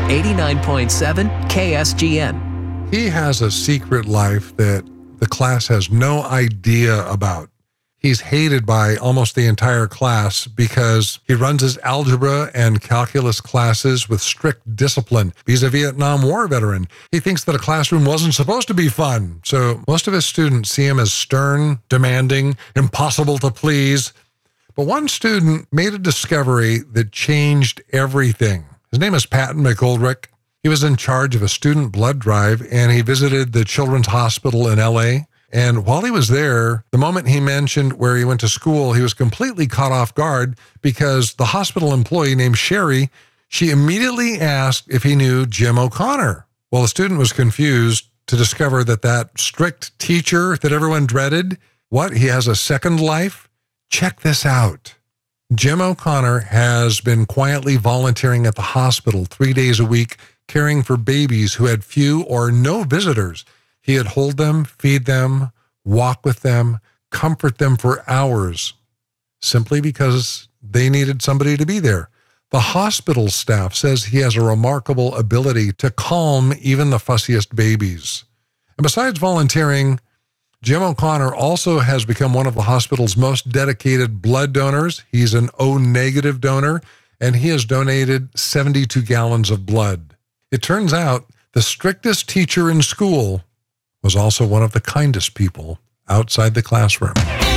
89.7 KSGN. He has a secret life that the class has no idea about. He's hated by almost the entire class because he runs his algebra and calculus classes with strict discipline. He's a Vietnam War veteran. He thinks that a classroom wasn't supposed to be fun. So most of his students see him as stern, demanding, impossible to please. But one student made a discovery that changed everything. His name is Patton McGoldrick. He was in charge of a student blood drive, and he visited the Children's Hospital in L.A., and while he was there, the moment he mentioned where he went to school, he was completely caught off guard because the hospital employee named Sherry, she immediately asked if he knew Jim O'Connor. Well, the student was confused to discover that strict teacher that everyone dreaded, he has a second life? Check this out. Jim O'Connor has been quietly volunteering at the hospital 3 days a week, caring for babies who had few or no visitors. He'd hold them, feed them, walk with them, comfort them for hours, simply because they needed somebody to be there. The hospital staff says he has a remarkable ability to calm even the fussiest babies. And besides volunteering, Jim O'Connor also has become one of the hospital's most dedicated blood donors. He's an O-negative donor, and he has donated 72 gallons of blood. It turns out the strictest teacher in school was also one of the kindest people outside the classroom.